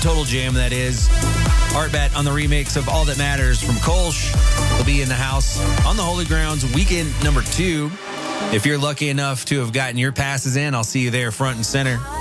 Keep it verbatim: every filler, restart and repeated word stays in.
Total Jam, that is. Artbat on the remix of All That Matters from Kolsch. Will be in the house on the Holy Grounds weekend number two. If you're lucky enough to have gotten your passes in, I'll see you there front and center.